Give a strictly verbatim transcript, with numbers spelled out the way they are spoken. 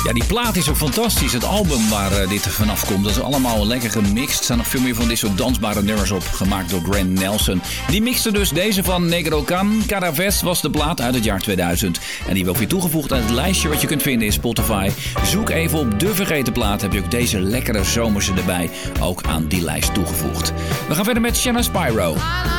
Ja, die plaat is ook fantastisch. Het album waar uh, dit vanaf komt, dat is allemaal lekker gemixt. Er staan nog veel meer van dit soort dansbare nummers op, gemaakt door Grant Nelson. Die mixte dus deze van Negro Can. Caravez was de plaat uit het jaar tweeduizend. En die werd weer toegevoegd aan het lijstje wat je kunt vinden in Spotify. Zoek even op De Vergeten Plaat, heb je ook deze lekkere zomerse erbij ook aan die lijst toegevoegd. We gaan verder met Shanna Spyro.